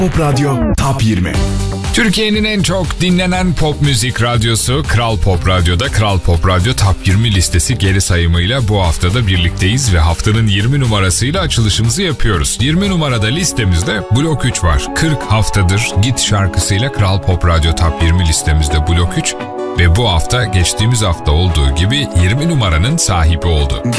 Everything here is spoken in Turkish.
Pop Radyo Top 20. Türkiye'nin en çok dinlenen pop müzik radyosu Kral Pop Radyo'da Kral Pop Radyo Top 20 listesi geri sayımıyla bu haftada birlikteyiz ve haftanın 20 numarasıyla açılışımızı yapıyoruz. 20 numarada listemizde Blok 3 var. 40 haftadır Git şarkısıyla Kral Pop Radyo Top 20 listemizde Blok 3 ve bu hafta geçtiğimiz hafta olduğu gibi 20 numaranın sahibi oldu.